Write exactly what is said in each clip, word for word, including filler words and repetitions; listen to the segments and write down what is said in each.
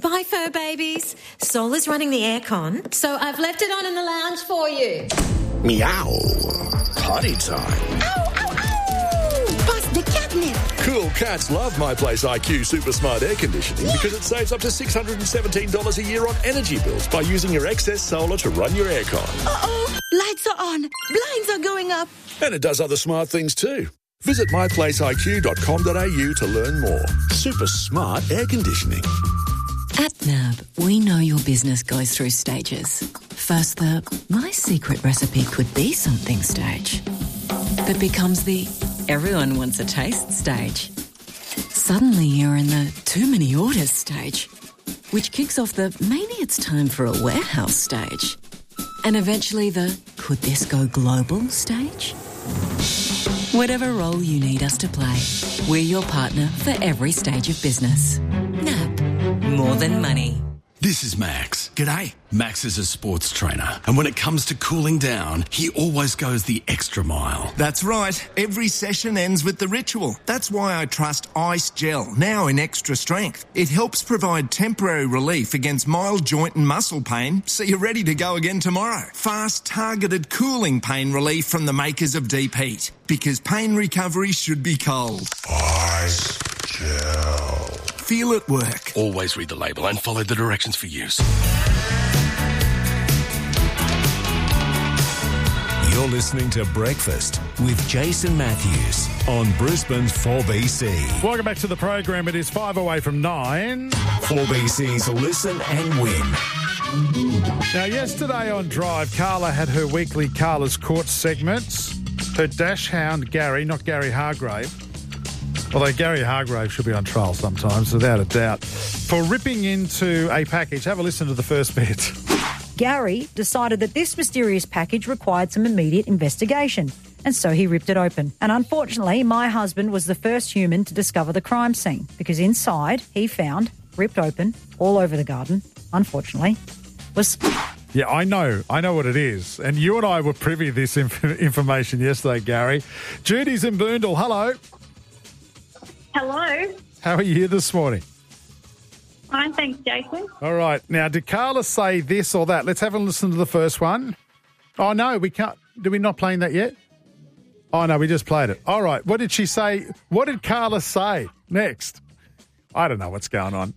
Goodbye, fur babies. Sol is running the aircon, so I've left it on in the lounge for you. Meow. Potty time. Ow, ow, ow! Bust the catnip. Cool cats love My Place I Q Super Smart Air Conditioning because it saves up to six hundred seventeen dollars a year on energy bills by using your excess solar to run your aircon. Uh-oh, lights are on, blinds are going up. And it does other smart things too. Visit my place I Q dot com dot a u to learn more. Super smart air conditioning. At N A B, we know your business goes through stages. First, the my secret recipe could be something stage that becomes the everyone wants a taste stage. Suddenly you're in the too many orders stage, which kicks off the maybe it's time for a warehouse stage. And eventually the could this go global stage? Whatever role you need us to play, we're your partner for every stage of business. N A B, more than money. This is Max. G'day. Max is a sports trainer, and when it comes to cooling down, he always goes the extra mile. That's right. Every session ends with the ritual. That's why I trust Ice Gel, now in extra strength. It helps provide temporary relief against mild joint and muscle pain, so you're ready to go again tomorrow. Fast, targeted cooling pain relief from the makers of Deep Heat, because pain recovery should be cold. Ice Gel. Feel it work. Always read the label and follow the directions for use. You're listening to Breakfast with Jason Matthews on Brisbane's four B C. Welcome back to the program. It is five away from nine. four B C's Listen and Win. Now, yesterday on Drive, Carla had her weekly Carla's Court segments. Her dash hound, Gary, not Gary Hargrave, although Gary Hargrave should be on trial sometimes, without a doubt, for ripping into a package. Have a listen to the first bit. Gary decided that this mysterious package required some immediate investigation, and so he ripped it open. And unfortunately, my husband was the first human to discover the crime scene, because inside he found, ripped open, all over the garden, unfortunately, was... Yeah, I know. I know what it is. And you and I were privy to this inf- information yesterday, Gary. Judy's in Boondall. Hello. Hello. How are you this morning? Fine, thanks, Jason. All right. Now, did Carla say this or that? Let's have a listen to the first one. Oh, no, we can't. Did we not playing that yet? Oh, no, we just played it. All right. What did she say? What did Carla say next? I don't know what's going on.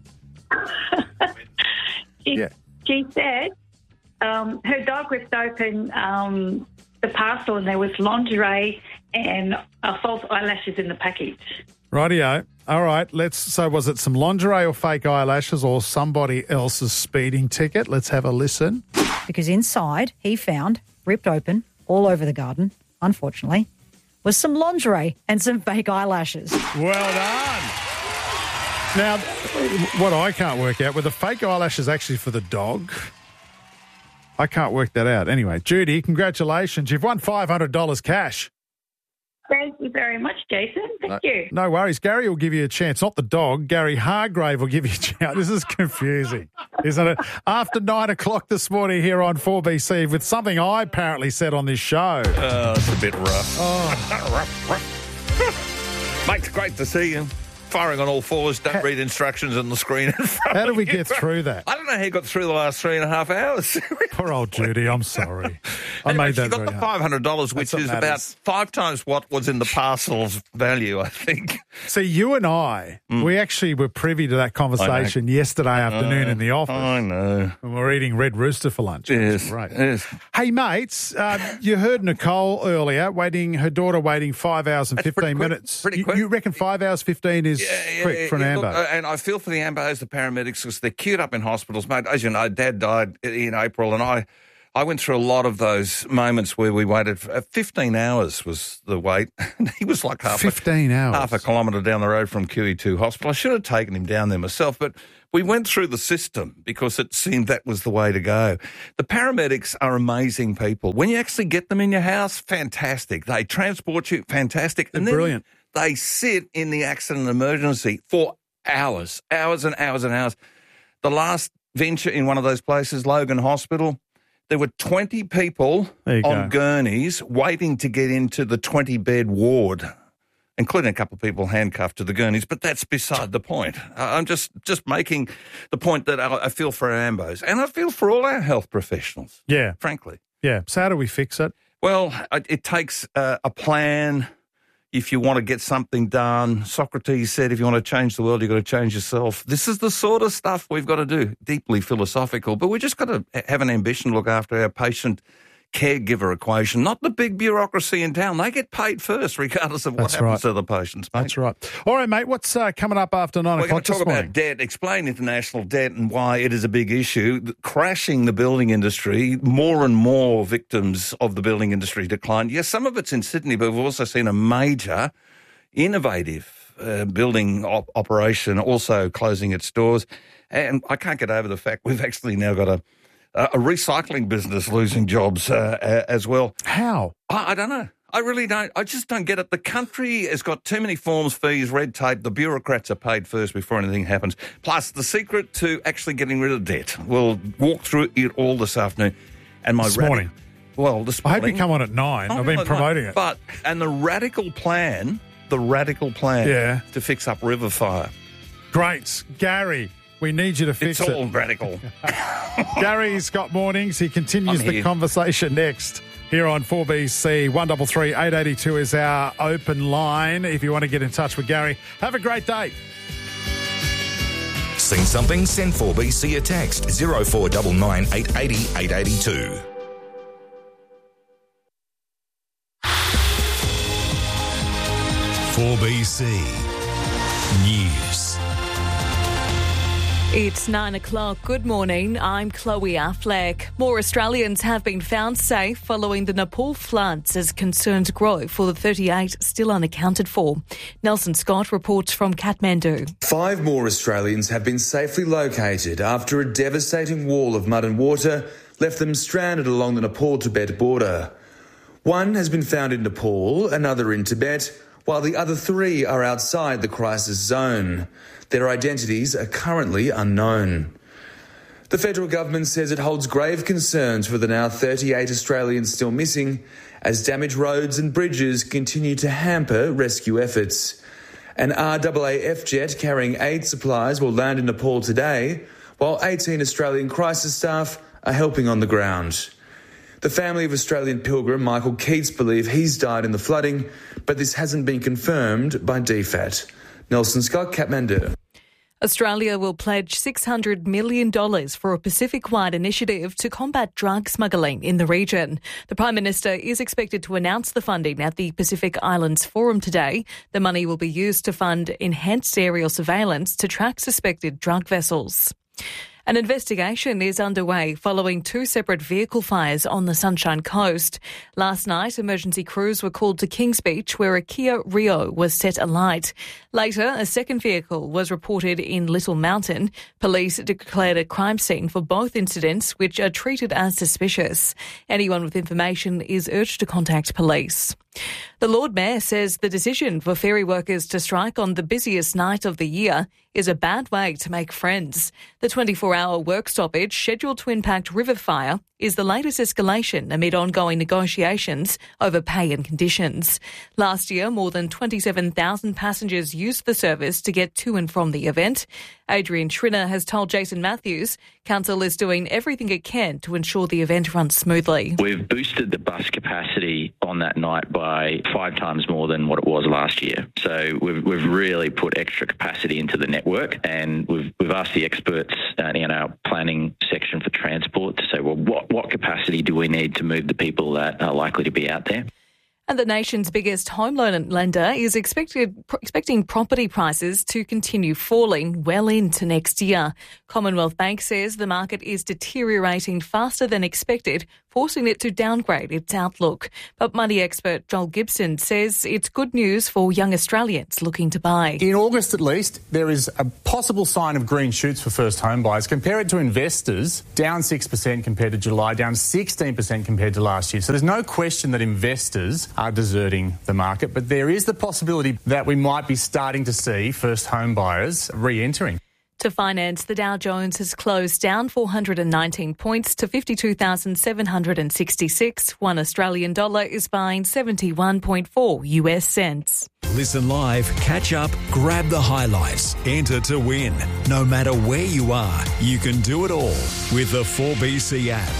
she, yeah. she said um, her dog ripped open um, the parcel and there was lingerie and uh, false eyelashes in the package. Rightio. All right. Let's. So was it some lingerie or fake eyelashes or somebody else's speeding ticket? Let's have a listen. Because inside he found, ripped open, all over the garden, unfortunately, was some lingerie and some fake eyelashes. Well done. Now, what I can't work out, were the fake eyelashes actually for the dog? I can't work that out. Anyway, Judy, congratulations. You've won five hundred dollars cash. Thank you very much, Jason. Thank no, you. No worries. Gary will give you a chance. Not the dog. Gary Hargrave will give you a chance. This is confusing, isn't it? After nine o'clock this morning here on four B C with something I apparently said on this show. Oh, it's a bit rough. Oh. rough, rough. Mate, great to see you. Firing on all fours, don't read instructions on the screen in front How did we of you. get through that? I don't know how you got through the last three and a half hours. Poor old Judy, I'm sorry. I anyway, made that you got very the hard. five hundred dollars, which That's is what about matters. five times what was in the parcel's value, I think. See, you and I, Mm. we actually were privy to that conversation yesterday afternoon Uh, in the office. I know. And we're eating Red Rooster for lunch. Yes, Right. yes. Hey, mates, uh, you heard Nicole earlier, waiting, her daughter waiting five hours and That's fifteen pretty quick, minutes. pretty You- quick. You, reckon five hours fifteen is Yeah, quick yeah, for an yeah, ambo? look, uh, and I feel for the ambos, the paramedics, because they're queued up in hospitals. Mate, as you know, Dad died in April, and I, I went through a lot of those moments where we waited. For, uh, fifteen hours was the wait. He was like half fifteen a, hours. half a kilometre down the road from Q E two Hospital. I should have taken him down there myself, but we went through the system because it seemed that was the way to go. The paramedics are amazing people. When you actually get them in your house, fantastic. They transport you, fantastic. They're and then brilliant. They sit in the accident emergency for hours, hours and hours and hours. The last venture in one of those places, Logan Hospital, there were twenty people There you on go. gurneys waiting to get into the twenty-bed ward. including a couple of people handcuffed to the gurneys, but that's beside the point. I'm just, just making the point that I, I feel for our ambos, and I feel for all our health professionals. Yeah. Frankly. Yeah. So how do we fix it? Well, it takes uh, a plan. If you want to get something done, Socrates said, if you want to change the world, you've got to change yourself. This is the sort of stuff we've got to do, deeply philosophical, but we've just got to have an ambition to look after our patient caregiver equation, not the big bureaucracy in town. They get paid first, regardless of what That's happens right. to the patients. Mate. That's right. All right, mate, what's uh, coming up after nine We're o'clock going to talk this morning? about debt, explain international debt and why it is a big issue. The- crashing the building industry, more and more victims of the building industry decline. Yes, some of it's in Sydney, but we've also seen a major, innovative uh, building op- operation also closing its doors. And I can't get over the fact we've actually now got a a recycling business losing jobs uh, as well. How? I, I don't know. I really don't. I just don't get it. The country has got too many forms, fees, red tape. The bureaucrats are paid first before anything happens. Plus, the secret to actually getting rid of debt. We'll walk through it all this afternoon. And my This radical- morning? Well, this I morning. hope you come on at nine. Oh, I've been no, no, promoting it. But, and the radical plan, the radical plan Yeah. to fix up river fire. Great. Gary, we need you to fix It's it. all radical. Gary's got mornings. He continues I'm the here. conversation next here on four B C. one three three, eight eight two is our open line if you want to get in touch with Gary. Have a great day. Seen something? Send four B C a text zero four nine nine eight eight zero eight eight two. four B C News. It's nine o'clock. Good morning. I'm Chloe Affleck. More Australians have been found safe following the Nepal floods as concerns grow for the thirty-eight still unaccounted for. Nelson Scott reports from Kathmandu. Five more Australians have been safely located after a devastating wall of mud and water left them stranded along the Nepal-Tibet border. One has been found in Nepal, another in Tibet, while the other three are outside the crisis zone. Their identities are currently unknown. The federal government says it holds grave concerns for the now thirty-eight Australians still missing as damaged roads and bridges continue to hamper rescue efforts. An R A A F jet carrying aid supplies will land in Nepal today, while eighteen Australian crisis staff are helping on the ground. The family of Australian pilgrim Michael Keats believe he's died in the flooding, but this hasn't been confirmed by D FAT. Nelson Scott, Kathmandu. Australia will pledge six hundred million dollars for a Pacific-wide initiative to combat drug smuggling in the region. The Prime Minister is expected to announce the funding at the Pacific Islands Forum today. The money will be used to fund enhanced aerial surveillance to track suspected drug vessels. An investigation is underway following two separate vehicle fires on the Sunshine Coast. Last night, emergency crews were called to Kings Beach, where a Kia Rio was set alight. Later, a second vehicle was reported in Little Mountain. Police declared a crime scene for both incidents, which are treated as suspicious. Anyone with information is urged to contact police. The Lord Mayor says the decision for ferry workers to strike on the busiest night of the year is a bad way to make friends. The twenty-four hour work stoppage scheduled to impact River Fire is the latest escalation amid ongoing negotiations over pay and conditions. Last year, more than twenty-seven thousand passengers used the service to get to and from the event. Adrian Schrinner has told Jason Matthews Council is doing everything it can to ensure the event runs smoothly. We've boosted the bus capacity on that night by five times more than what it was last year. So we've, we've really put extra capacity into the network, and we've, we've asked the experts uh, in our planning section for transport to say, well, what, what capacity do we need to move the people that are likely to be out there? And the nation's biggest home loan lender is expected, expecting property prices to continue falling well into next year. Commonwealth Bank says the market is deteriorating faster than expected, forcing it to downgrade its outlook. But money expert Joel Gibson says it's good news for young Australians looking to buy. In August at least, there is a possible sign of green shoots for first home buyers. Compare it to investors, down six percent compared to July, down sixteen percent compared to last year. So there's no question that investors are deserting the market, but there is the possibility that we might be starting to see first home buyers re-entering. To finance, the Dow Jones has closed down four hundred nineteen points to fifty-two thousand seven hundred sixty-six. One Australian dollar is buying seventy-one point four U S cents. Listen live, catch up, grab the highlights, enter to win. No matter where you are, you can do it all with the four B C app.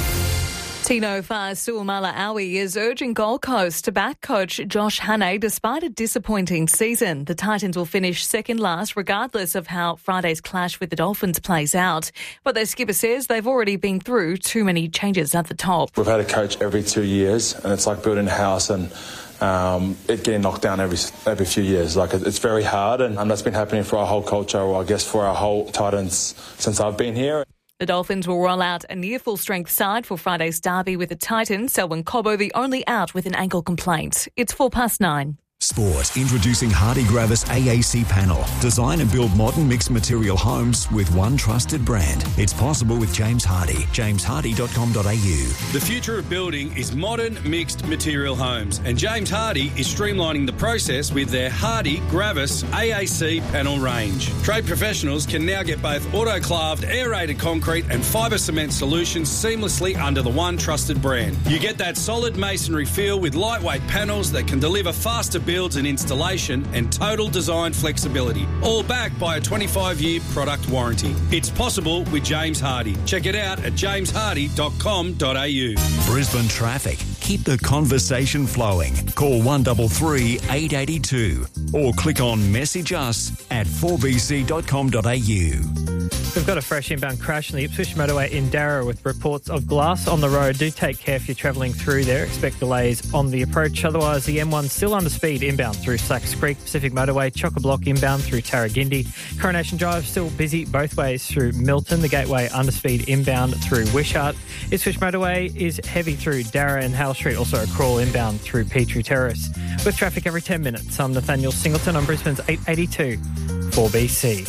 Tino Fa'asuamaleaui is urging Gold Coast to back coach Josh Hannay despite a disappointing season. The Titans will finish second last regardless of how Friday's clash with the Dolphins plays out. But their skipper says they've already been through too many changes at the top. We've had a coach every two years and it's like building a house and um, it getting knocked down every every few years. Like it's very hard and, and that's been happening for our whole culture, or I guess for our whole Titans since I've been here. The Dolphins will roll out a near full-strength side for Friday's derby with the Titans. Selwyn Cobbo the only out with an ankle complaint. It's four past nine. Sport, introducing Hardy Gravis A A C panel. Design and build modern mixed material homes with one trusted brand. It's possible with James Hardy. james hardy dot com dot a u. The future of building is modern mixed material homes, and James Hardy is streamlining the process with their Hardy Gravis A A C panel range. Trade professionals can now get both autoclaved, aerated concrete and fibre cement solutions seamlessly under the one trusted brand. You get that solid masonry feel with lightweight panels that can deliver faster builds and installation and total design flexibility, all backed by a twenty-five year product warranty. It's possible with James Hardy. Check it out at james hardy dot com dot a u. Brisbane traffic. Keep the conversation flowing. Call one three three, eight eight two or click on message us at four b c dot com dot a u. We've got a fresh inbound crash on the Ipswich motorway in Darra with reports of glass on the road. Do take care if you're travelling through there. Expect delays on the approach. Otherwise, the M one still under speed inbound through Slacks Creek, Pacific Motorway, Chock-a-Block inbound through Tarragindi. Coronation Drive still busy both ways through Milton. The Gateway under speed inbound through Wishart. Ipswich motorway is heavy through Darra and Hale Street. Also a crawl inbound through Petrie Terrace. With traffic every ten minutes, I'm Nathaniel Singleton on Brisbane's eight eighty-two four B C.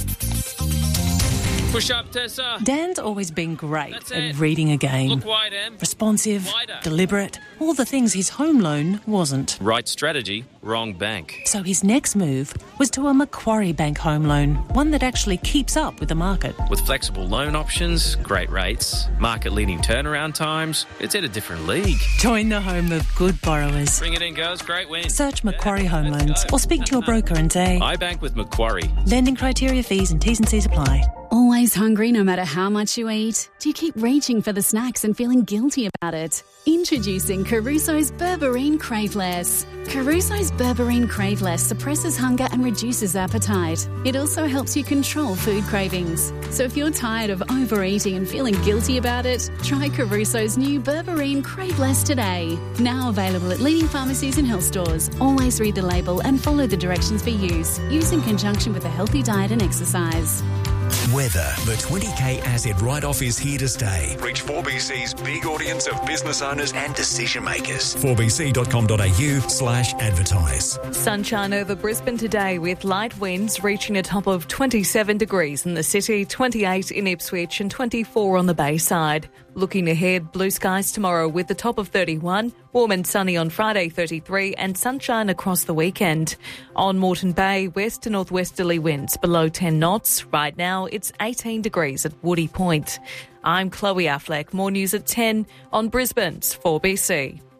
Push up, Tessa. Dan's always been great at reading a game. Look wide, Em. Responsive, Wider. deliberate, all the things his home loan wasn't. Right strategy, wrong bank. So his next move was to a Macquarie Bank home loan, one that actually keeps up with the market. With flexible loan options, great rates, market-leading turnaround times, it's in a different league. Join the home of good borrowers. Bring it in, girls. Great win. Search Macquarie Home Loans or speak to your broker and say, I bank with Macquarie. Lending criteria, fees and T's and C's apply. Always hungry no matter how much you eat? Do you keep reaching for the snacks and feeling guilty about it? Introducing Caruso's Berberine Craveless. Caruso's Berberine Craveless suppresses hunger and reduces appetite. It also helps you control food cravings. So if you're tired of overeating and feeling guilty about it, try Caruso's new Berberine Craveless today. Now available at leading pharmacies and health stores. Always read the label and follow the directions for use. Use in conjunction with a healthy diet and exercise. Weather. The twenty K asset write-off is here to stay. Reach four B C's big audience of business owners and decision makers. four b c dot com dot a u slash advertise. Sunshine over Brisbane today with light winds reaching a top of twenty-seven degrees in the city, twenty-eight in Ipswich and twenty-four on the Bayside. Looking ahead, blue skies tomorrow with the top of thirty-one, warm and sunny on Friday thirty-three and sunshine across the weekend. On Moreton Bay, west to northwesterly winds below ten knots. Right now it's eighteen degrees at Woody Point. I'm Chloe Affleck. More news at ten on Brisbane's four B C.